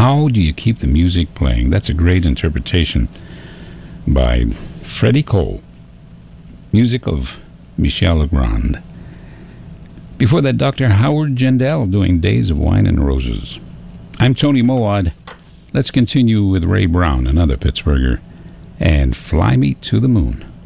How do you keep the music playing? That's a great interpretation by Freddie Cole. Music of Michel Legrand. Before that, Dr. Howard Jindal doing Days of Wine and Roses. I'm Tony Mowat. Let's continue with Ray Brown, another Pittsburgher, and Fly Me to the Moon.